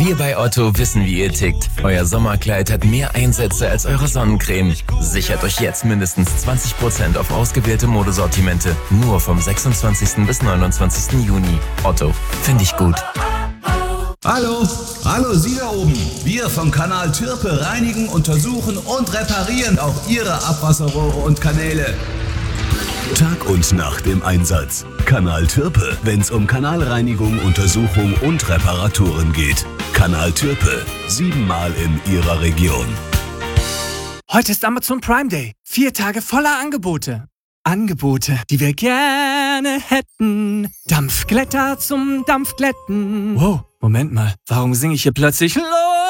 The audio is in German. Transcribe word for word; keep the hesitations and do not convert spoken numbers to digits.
Wir bei Otto wissen, wie ihr tickt. Euer Sommerkleid hat mehr Einsätze als eure Sonnencreme. Sichert euch jetzt mindestens zwanzig Prozent auf ausgewählte Modesortimente. Nur vom sechsundzwanzigsten bis neunundzwanzigsten Juni. Otto, finde ich gut. Hallo, hallo Sie da oben. Wir vom Kanal Türpe reinigen, untersuchen und reparieren auch Ihre Abwasserrohre und Kanäle. Tag und Nacht im Einsatz. Kanal Türpe, wenn's um Kanalreinigung, Untersuchung und Reparaturen geht. Kanal Türpe, siebenmal in Ihrer Region. Heute ist Amazon Prime Day. Vier Tage voller Angebote. Angebote, die wir gerne hätten. Dampfglätter zum Dampfglätten. Wow, Moment mal. Warum singe ich hier plötzlich